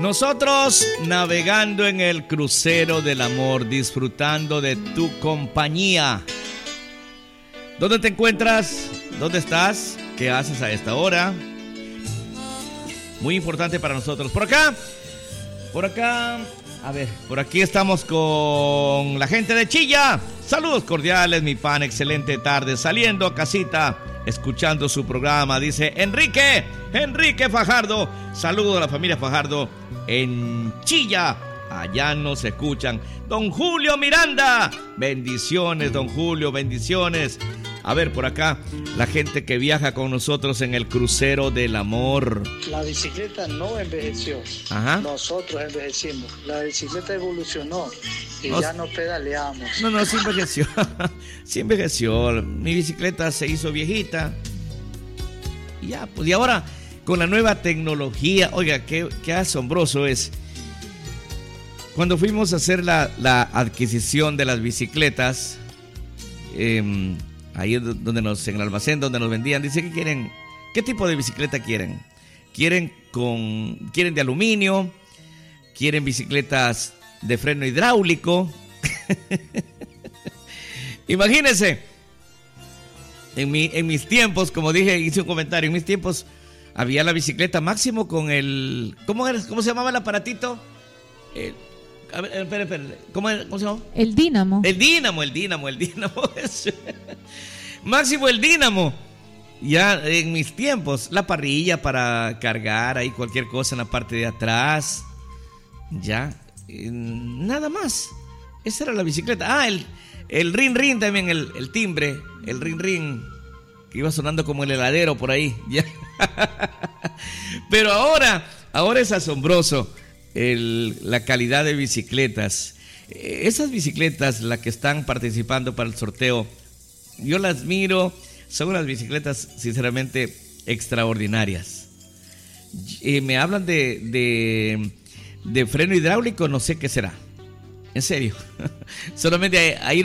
Nosotros navegando en el crucero del amor, disfrutando de tu compañía. ¿Dónde te encuentras? ¿Dónde estás? ¿Qué haces a esta hora? Muy importante para nosotros. Por acá, a ver, por aquí estamos con la gente de Chilla. Saludos cordiales, mi pan, excelente tarde, saliendo a casita, escuchando su programa, dice Enrique Fajardo. Saludos a la familia Fajardo en Chilla, allá nos escuchan. Don Julio Miranda, bendiciones, don Julio, bendiciones. A ver, por acá, la gente que viaja con nosotros en el crucero del amor. La bicicleta no envejeció. Ajá. Nosotros envejecimos. La bicicleta evolucionó y ya no pedaleamos. No, sí envejeció. Sí envejeció. Mi bicicleta se hizo viejita. Y ya, pues, y ahora, con la nueva tecnología, oiga, qué asombroso es. Cuando fuimos a hacer la adquisición de las bicicletas, ahí donde en el almacén donde nos vendían, dice que quieren, ¿qué tipo de bicicleta quieren? Quieren de aluminio, quieren bicicletas de freno hidráulico. Imagínense, en mis tiempos, como dije, hice un comentario, en mis tiempos había la bicicleta máximo con el, ¿cómo se llamaba el aparatito? A ver, espera. ¿Cómo se llama? El dínamo. El dínamo. Máximo el dínamo. Ya en mis tiempos, la parrilla para cargar ahí cualquier cosa en la parte de atrás. Ya, nada más. Esa era la bicicleta. El rin también, el timbre. El rin que iba sonando como el heladero por ahí. Ya. Pero ahora es asombroso. La calidad de bicicletas. Esas bicicletas, las que están participando para el sorteo, yo las miro, son unas bicicletas sinceramente extraordinarias. Me hablan de freno hidráulico, no sé qué será. En serio. Solamente ahí